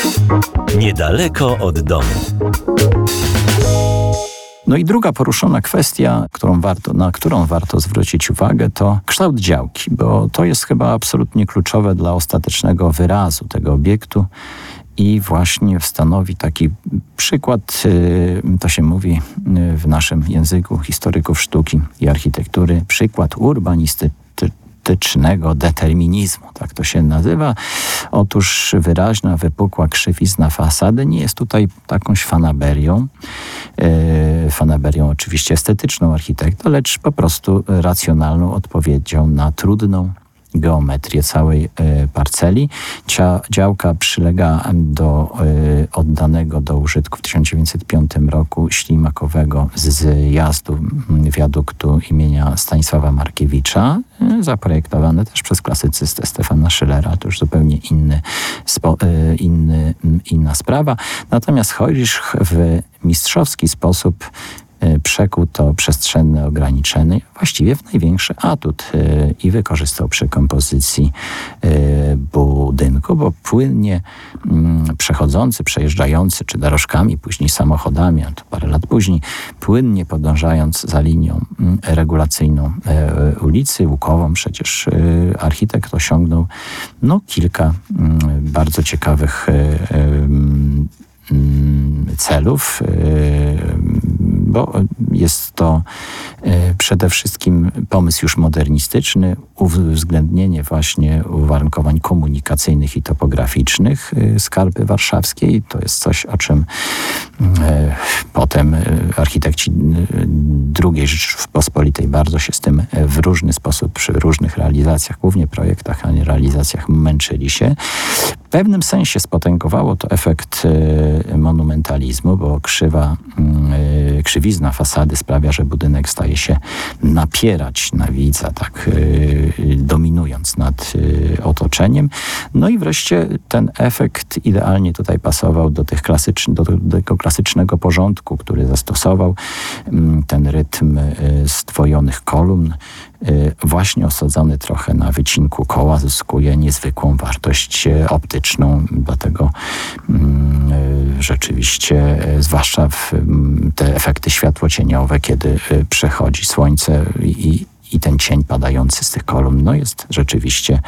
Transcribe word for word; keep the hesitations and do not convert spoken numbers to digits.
Niedaleko od domu. No i druga poruszona kwestia, którą warto, na którą warto zwrócić uwagę, to kształt działki, bo to jest chyba absolutnie kluczowe dla ostatecznego wyrazu tego obiektu i właśnie stanowi taki przykład, to się mówi w naszym języku historyków sztuki i architektury, przykład urbanistyczny, determinizmu, tak to się nazywa. Otóż wyraźna, wypukła krzywizna fasady nie jest tutaj jakąś fanaberią, e, fanaberią oczywiście estetyczną architekta, lecz po prostu racjonalną odpowiedzią na trudną geometrię całej e, parceli. Cia, działka przylega do e, oddanego do użytku w tysiąc dziewięćset piątym roku ślimakowego zjazdu wiaduktu imienia Stanisława Markiewicza, e, zaprojektowane też przez klasycystę Stefana Schillera. To już zupełnie inny, spo, e, inny, inna sprawa. Natomiast Heurisch w mistrzowski sposób przekuł to przestrzenne ograniczenie właściwie w największy atut i wykorzystał przy kompozycji budynku, bo płynnie przechodzący, przejeżdżający, czy dorożkami, później samochodami, a to parę lat później, płynnie podążając za linią regulacyjną ulicy, łukową, przecież architekt osiągnął no, kilka bardzo ciekawych celów, bo jest to przede wszystkim pomysł już modernistyczny, uwzględnienie właśnie uwarunkowań komunikacyjnych i topograficznych Skarpy Warszawskiej. To jest coś, o czym potem architekci drugiej Rzeczypospolitej bardzo się z tym w różny sposób, przy różnych realizacjach, głównie projektach, a nie realizacjach, męczyli się. W pewnym sensie spotęgowało to efekt monumentalizmu, bo krzywa, krzywizna fasady sprawia, że budynek staje się napierać na widza, tak dominując nad otoczeniem. No i wreszcie ten efekt idealnie tutaj pasował do, tych klasycz, do tego klasycznego porządku, który zastosował. Ten rytm zdwojonych kolumn, właśnie osadzony trochę na wycinku koła, zyskuje niezwykłą wartość optyczną, dlatego rzeczywiście, zwłaszcza w te efekty światłocieniowe, kiedy przechodzi słońce i, i ten cień padający z tych kolumn, no jest rzeczywiście